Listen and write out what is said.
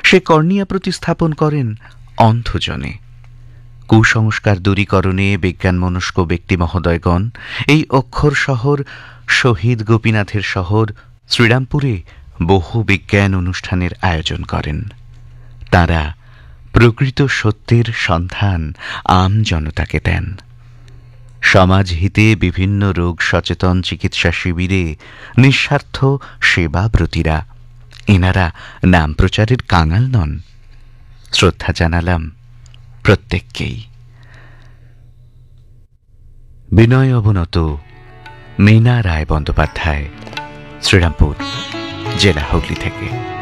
সে cornea প্রতিস্থাপন করেন অন্ধজনে। কুসংস্কার দূরীকরণে বিজ্ঞানমনস্ক ব্যক্তি মহোদয়গণ এই অক্ষর শহর, শহীদ গোপীনাথের শহর শ্রীরামপুরে বহু বিজ্ঞান অনুষ্ঠানের আয়োজন করেন। তাঁরা প্রকৃত সত্যের সন্ধান আম জনতাকে দেন। সমাজ হিতে বিভিন্ন রোগ সচেতন চিকিৎসা শিবিরে নিঃস্বার্থ সেবাব্রতীরা। এনারা নাম প্রচারের কাঙাল নন। শ্রদ্ধা জানালাম প্রত্যেককেই। বিনয় অবনত মীনা রায় বন্দ্যোপাধ্যায়, শ্রীরামপুর জেলা হুগলি থেকে।